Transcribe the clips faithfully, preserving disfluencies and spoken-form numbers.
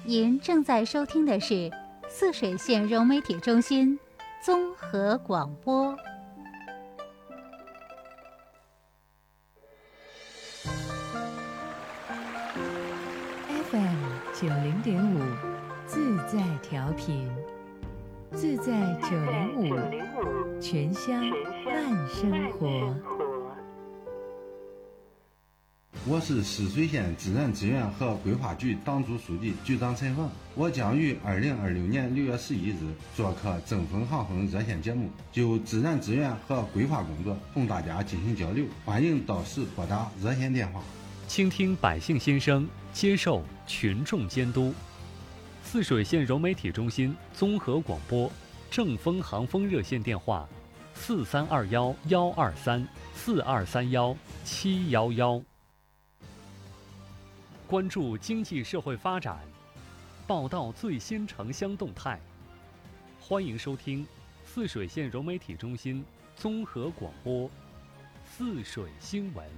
您正在收听的是泗水县融媒体中心综合广播。 F M 九零点五，自在调频，自在九零五，全乡慢生活。 我是泗水县自然资源和规划局党组书记局长陈凤，我将于二零二六年六月十一日做客正风航风热线节目，就自然资源和规划工作同大家进行交流，欢迎到时拨打热线电话， 倾听百姓心声，接受群众监督。泗水县融媒体中心综合广播正风航风热线电话：四三二幺幺二三四二三幺七幺幺。关注经济社会发展，报道最新城乡动态。欢迎收听泗水县融媒体中心综合广播泗水新闻。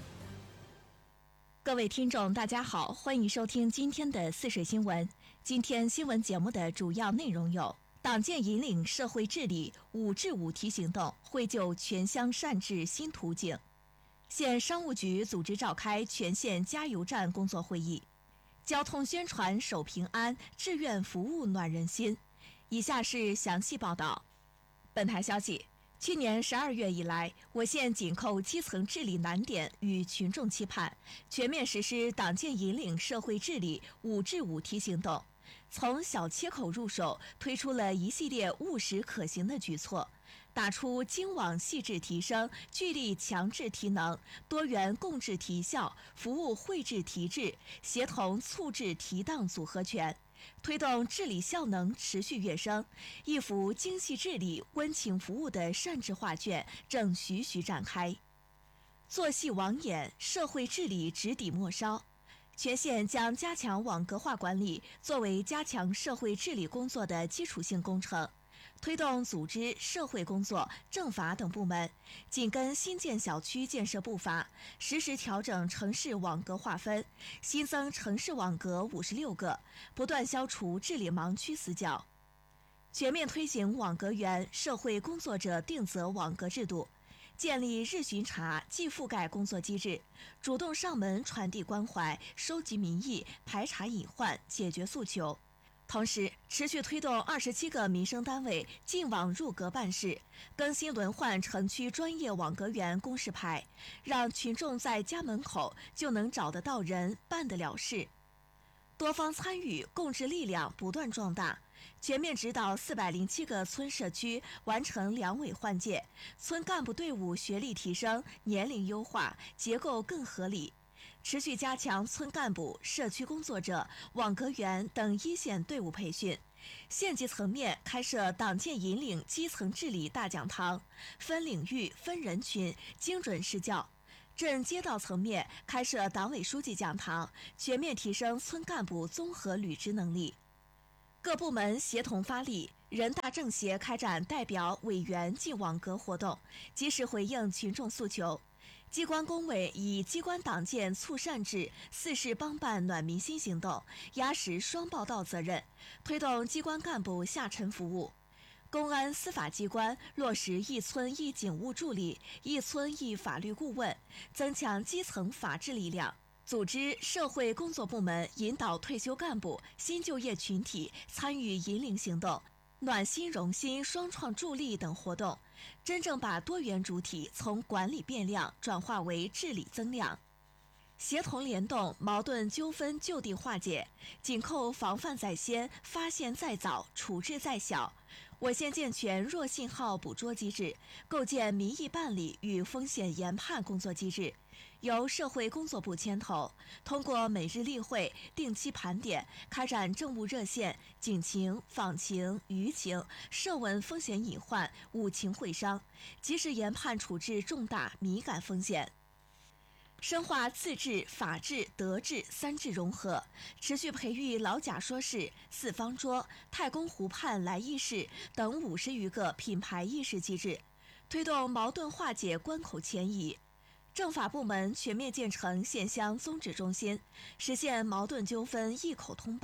各位听众大家好，欢迎收听今天的泗水新闻。今天新闻节目的主要内容有：党建引领社会治理五治五提行动绘就全乡善治新图景；县商务局组织召开全县加油站工作会议；交通宣传守平安，志愿服务暖人心。以下是详细报道。本台消息，去年十二月以来，我县紧扣基层治理难点与群众期盼，全面实施党建引领社会治理五治五提行动，从小切口入手，推出了一系列务实可行的举措，打出精网细致提升、聚力强治提能、多元共治提效、服务惠治提质、协同促治提当组合拳，推动治理效能持续跃升，一幅精细治理、温情服务的善治画卷正徐徐展开。做戏网眼，社会治理直抵末梢。全县将加强网格化管理作为加强社会治理工作的基础性工程，推动组织、社会工作、政法等部门紧跟新建小区建设步伐，实时调整城市网格划分，新增城市网格五十六个，不断消除治理盲区死角。全面推行网格员、社会工作者定责网格制度，建立日巡查、季覆盖工作机制，主动上门传递关怀，收集民意，排查隐患，解决诉求。同时，持续推动二十七个民生单位进网入格办事，更新轮换城区专业网格员公示牌，让群众在家门口就能找得到人，办得了事。多方参与，共治力量不断壮大，全面指导四百零七个村社区完成两委换届，村干部队伍学历提升，年龄优化，结构更合理。持续加强村干部、社区工作者、网格员等一线队伍培训，县级层面开设党建引领基层治理大讲堂，分领域、分人群，精准施教。镇街道层面开设党委书记讲堂，全面提升村干部综合履职能力。各部门协同发力，人大政协开展代表委员进网格活动，及时回应群众诉求。机关工委以机关党建促善治、四事帮办暖民心行动，压实双报道责任，推动机关干部下沉服务。公安司法机关落实一村一警务助理、一村一法律顾问，增强基层法治力量。组织社会工作部门引导退休干部、新就业群体参与引领行动、暖心融心双创助力等活动，真正把多元主体从管理变量转化为治理增量。协同联动，矛盾纠纷就地化解，紧扣防范在先、发现在早、处置在小。我县健全弱信号捕捉机制，构建民意办理与风险研判工作机制，由社会工作部牵头，通过每日例会、定期盘点，开展政务热线、警情、访情、舆情、社文风险隐患、务情会商，及时研判处置重大敏感风险。深化自治、法治、德治三治融合，持续培育老贾说事、四方桌、太公湖畔来议事等五十余个品牌议事机制，推动矛盾化解关口前移。政法部门全面建成县乡综治中心，实现矛盾纠纷一口通办，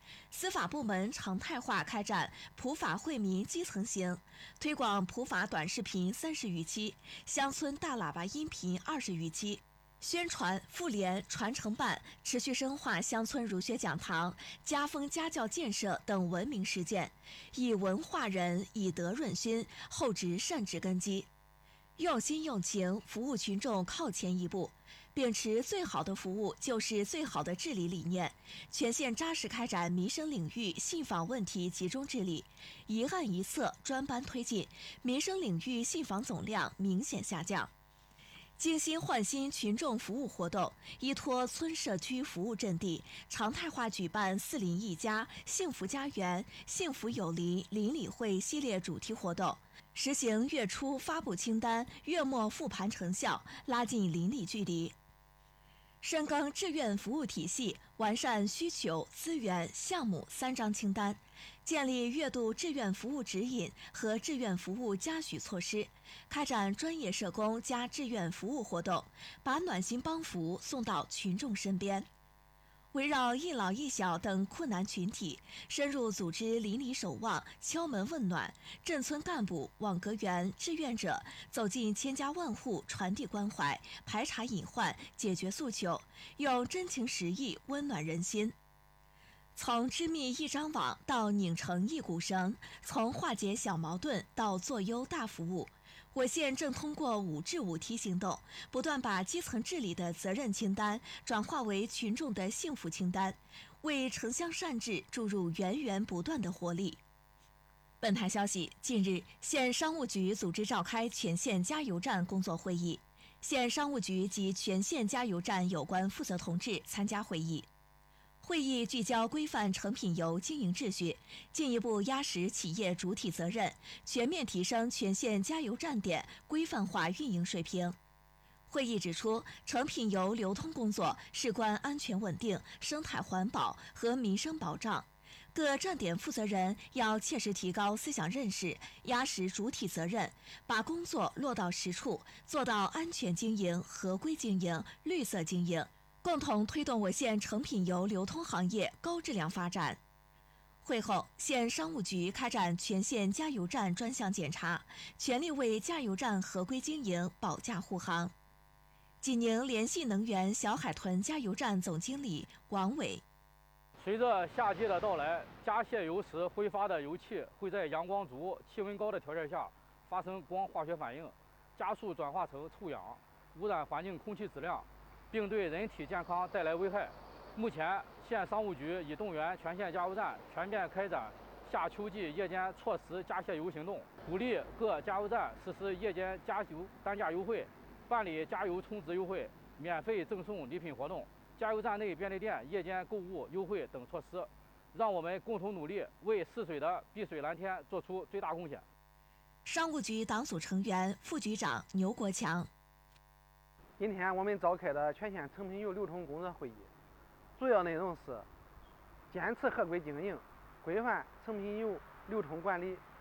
司法部门常态化开展普法惠民基层行，推广普法短视频三十余期，乡村大喇叭音频二十余期。宣传、妇联、传承办持续深化乡村儒学讲堂、家风家教建设等文明实践，以文化人，以德润心，厚植善治根基。用心用情，服务群众靠前一步，秉持最好的服务就是最好的治理理念，全县扎实开展民生领域信访问题集中治理，一案一策专班推进，民生领域信访总量明显下降。精心焕新群众服务活动，依托村社区服务阵地，常态化举办四邻一家、幸福家园、幸福有邻邻里会系列主题活动，实行月初发布清单、月末复盘成效，拉近邻里距离。深耕志愿服务体系，完善需求、资源、项目三张清单，建立月度志愿服务指引和志愿服务嘉许措施，开展专业社工加志愿服务活动，把暖心帮扶送到群众身边。围绕一老一小等困难群体，深入组织邻里守望、敲门问暖，镇村干部、网格员、志愿者走进千家万户，传递关怀，排查隐患，解决诉求，用真情实意温暖人心。从织密一张网到拧成一股绳，从化解小矛盾到做优大服务，我县正通过五治五提行动，不断把基层治理的责任清单转化为群众的幸福清单，为城乡善治注入源源不断的活力。本台消息，近日，县商务局组织召开全县加油站工作会议，县商务局及全县加油站有关负责同志参加会议。会议聚焦规范成品油经营秩序，进一步压实企业主体责任，全面提升全县加油站点规范化运营水平。会议指出，成品油流通工作事关安全稳定、生态环保和民生保障，各站点负责人要切实提高思想认识，压实主体责任，把工作落到实处，做到安全经营、合规经营、绿色经营，共同推动我县成品油流通行业高质量发展。会后，县商务局开展全县加油站专项检查，全力为加油站合规经营保驾护航。济宁联系能源小海屯加油站总经理王伟： 随着夏季的到来，加卸油时挥发的油气会在阳光足、气温高的条件下发生光化学反应，加速转化成臭氧，污染环境空气质量，并对人体健康带来危害。目前，县商务局已动员全县加油站全面开展夏秋季夜间错时加卸油行动，鼓励各加油站实施夜间加油单价优惠，办理加油充值优惠、免费赠送礼品活动、加油站内便利店夜间购物优惠等措施，让我们共同努力，为泗水的碧水蓝天做出最大贡献。 商务局党组成员、副局长牛国强： 今天我们召开的全县成品油流通工作会议，主要内容是坚持合规经营，规范成品油流通管理，